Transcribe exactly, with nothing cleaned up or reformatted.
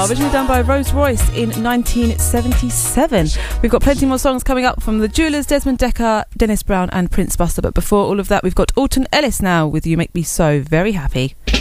Originally done by Rose Royce in nineteen seventy-seven. We've got plenty more songs coming up from the Jewelers, Desmond Dekker, Dennis Brown and Prince Buster. But before all of that, we've got Alton Ellis now with You Make Me So Very Happy.